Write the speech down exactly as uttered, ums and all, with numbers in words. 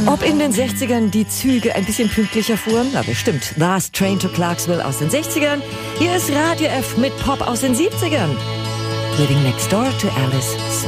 Ob in den sechzigern die Züge ein bisschen pünktlicher fuhren? Na bestimmt. Last Train to Clarksville aus den sechzigern. Hier ist Radio F mit Pop aus den siebzigern. Living Next Door to Alice